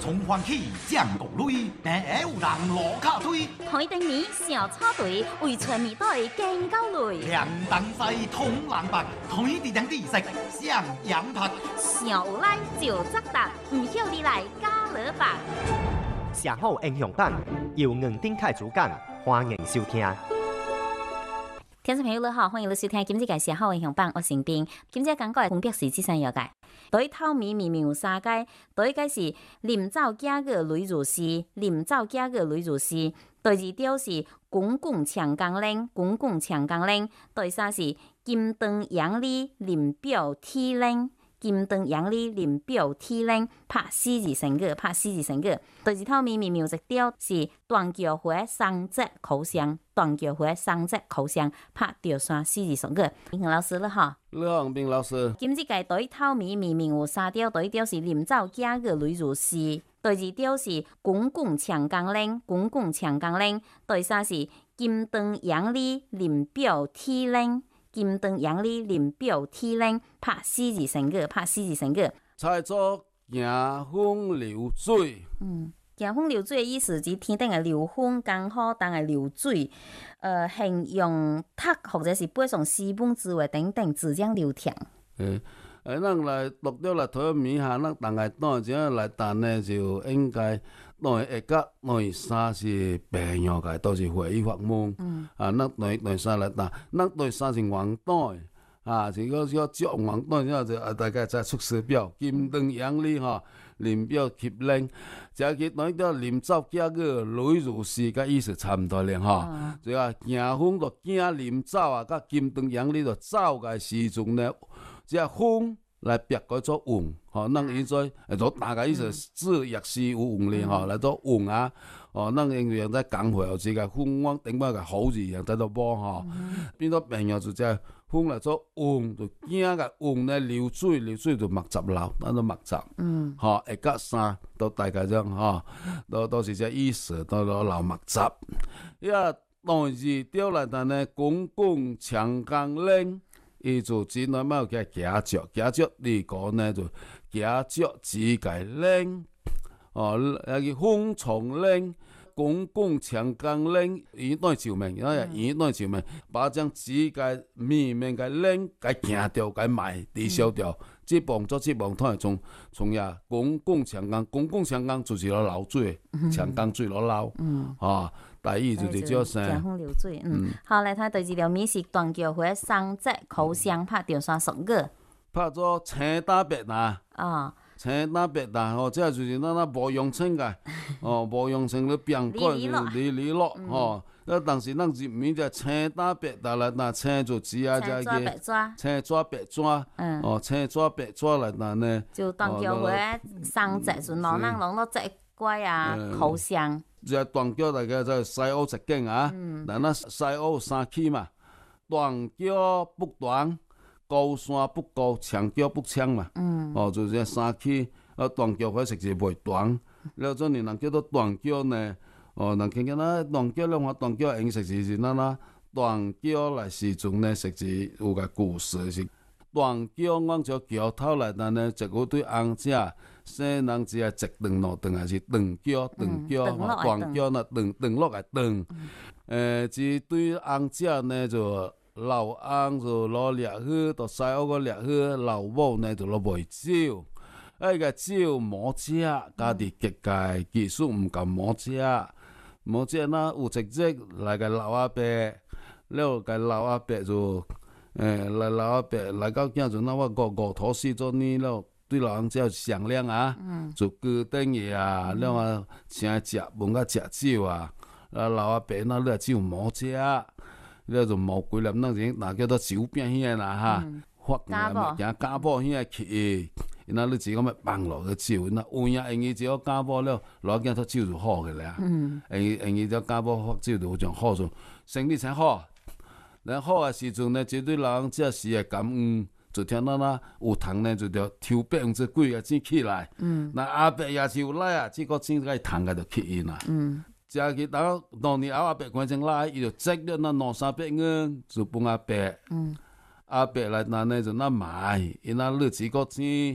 从欢喜降国泪，但有人落卡推。 台灯年小草队为全面队更高累。 亮灯西通蓝白，台地两地色上羊拍。 上有来就扎达，唔晓你来加勒吧。 社好英雄榜由黄丁凯主讲，欢迎收听。 听众朋友你好，欢迎你收听今日嘅社好英雄榜，我是冰。今日讲过分别是这三样嘅。第一透明明明有三界，第一个是临走假个雷如丝，临走假个雷如丝。第二条是公共强钢铃，公共强钢铃。第三是金灯阳里临表天铃。金灯阳里临表天灵，拍四字成语，拍四字成语。第二套明明一条是断桥花双节口香，断桥花双节口香，拍着三四字成语。冰老师了哈， 你好，冰老师。 今日嘅第一套明明有三条，第一条是临走假个雷如丝，第二条是公共强钢铃，公共强钢铃。第三是金灯阳里临表天灵。金灯阳里临表天灵，拍四字成语，拍四字成语。 菜作行风流水。 行风流水的意思是天顶的流风，刚好当的流水，形容读或者是背诵诗本智慧等等，自然流淌。 咱来读着来讨面下，咱大概当只来谈呢，就应该当下甲当三是朋友个，都是会议发问。咱当三来谈，咱当三是王党的，是个叫祝王党，然后就大概在出师表，金灯阳里吼，临表吸令，这个当一条临走假个雷如丝，甲意思差唔多咧吼。就行风就行临走啊，甲金灯阳里就走个时阵呢。这风来别改做运，咱现在做大概意思字也是有运咧，来做运啊，咱因为在讲话有这个风往顶摆个好字样在度播变做朋友就这风来做运，就惊个运来流水，流水就墨汁流，咱做墨汁，一甲三都大概这样都是这意思，都流墨汁。当时调来但呢，公共强钢铃。伊就真来冇叫夹脚，夹脚你讲呢就夹脚指甲铃，个风床铃、公共强钢铃，伊当照明，伊当照明，把将指甲面面个铃，甲行掉，甲埋抵消掉。这帮做这帮，通系从呀公共强钢，公共强钢就是攞流水，强钢水攞流，第一就是叫啥？ 行风流水。好，来睇第二条面是断桥花双节口香拍着三成语， 拍做青打白呐。青打白呐，这就是咱无用清个，无用清咧变改离落，当时咱入面就青打白打来，那青就指啊只个青抓白抓，青抓白抓来那呢？ 就断桥花双节就攞咱攞到这乖啊口香。 这断桥大家就西澳一景啊，咱西澳三起嘛，断桥不断，高山不高，长桥不长嘛，就这三起，断桥块实是袂断，了做呢人叫做断桥呢，人听见咱断桥咧，我断桥用实是咱断桥来时阵呢，实是有个故事是。断桥，我就桥头来，但呢，一个对翁者，生人只系直断路断，还是断桥，断桥那断落来断。只对翁者呢，就老翁就攞掠去，到西澳个掠去，老母呢就攞袂少。个少摸者，家己结界技术唔够摸者，摸者那有直接来个老阿伯，了个老阿伯就。来老阿伯来到囝阵，那我五头四做呢了，对老人家商量啊，就高等嘢啊，了啊请食问甲食酒啊，老阿伯那了酒冇食，了就冇几粒，那叫做酒饼遐啦哈，发行家宝遐去，那你只讲要放落个酒，那有影用伊只要家宝了，老囝做酒就好个啦，用伊只家宝发酒就像好种，生意才好。然后好时阵呢，这对老人家是会感恩，就听到有糖呢，就着抽8这几个钱起来。那阿伯也是有来啊，这个钱个糖个就起因啦。食去当年阿伯关正来，伊就积了那200-300元，就帮阿伯。阿伯来那呢就买，伊那日子个钱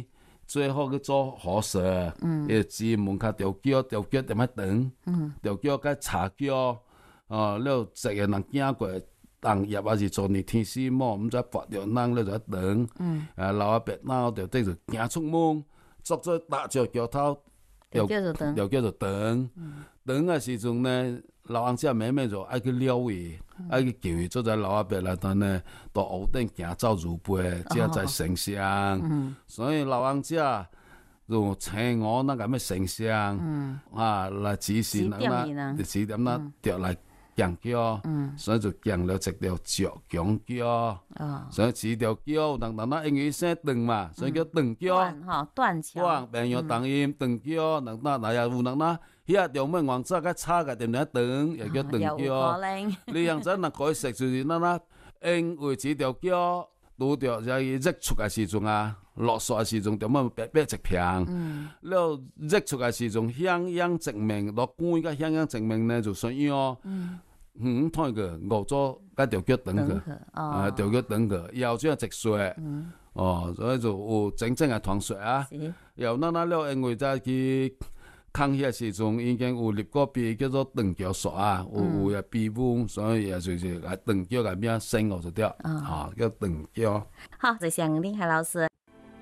最好去做好事，伊寺门口调桥踮遐长，调桥甲茶桥，了一个人行过。当夜还是昨日天时末，毋知跋着人了就长，老阿伯脑着得就行出门，作做搭石桥头， 就叫做长， 就叫做长。长的时阵呢，老翁仔妹妹就爱去撩伊，爱去叫伊做在老阿伯来等呢，到屋顶行走如飞，才在成香。所以老翁仔就请我那咁嘅成香，来指示咱指点咱着来。行桥，所以就行了一条石墙桥，所以一条桥，人因为姓段嘛，所以叫段桥。 断桥。 断，变用同音段桥，那也有人遐中尾王早甲吵个点点段，也叫段桥。你样子若可以识就是因为一条桥拄着在日出的时阵啊，落雪的时阵，中尾白白一片。了日出的时阵，向阳直明，落光甲向阳直明呢，就算样。睇个五座甲条桥长去，条桥长去，以后只直雪，所以就有整整的团雪啊。然后了，因为在去康熙的时阵，已经有立过碑叫做断桥雪啊，有也碑文，所以也就是来断桥个名生学就对，叫断桥。 好，谢谢厉害老师。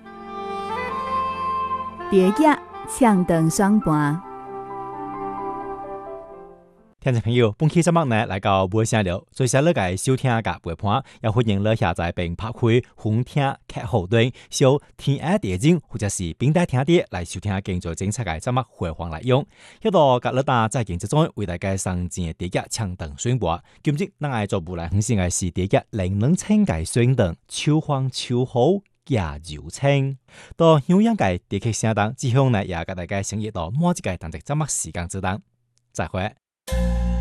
蝶仔唱长双盘。 听众朋友，本期节目呢来到尾声了，最谢你嘅收听甲陪伴，也欢迎你下载并拍开fun聽客户端，小天下地景或者是平台聽啲嚟收聽更多精彩嘅節目回放來用。喺度甲你打在鏡之中為大家上正第一唱等宣佈，今日咱愛做部來分享嘅是第一令人稱嘅宣等秋風秋好也柔情。到休養嘅地劇聲當之後呢，也甲大家成日到每一個當值節目時間之當，再會。